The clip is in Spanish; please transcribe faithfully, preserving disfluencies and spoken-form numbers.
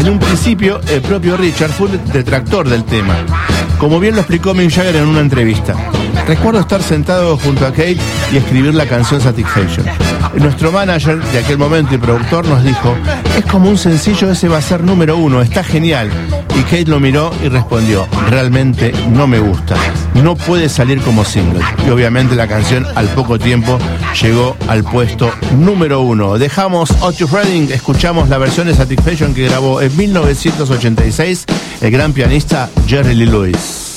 En un principio, el propio Richard fue un detractor del tema, como bien lo explicó Mick Jagger en una entrevista. Recuerdo estar sentado junto a Kate y escribir la canción Satisfaction. Nuestro manager de aquel momento y productor nos dijo: es como un sencillo, ese va a ser número uno, está genial. Y Kate lo miró y respondió: realmente no me gusta, no puede salir como single. Y obviamente la canción al poco tiempo llegó al puesto número uno. Dejamos Otis Redding, escuchamos la versión de Satisfaction que grabó en mil novecientos ochenta y seis el gran pianista Jerry Lee Lewis.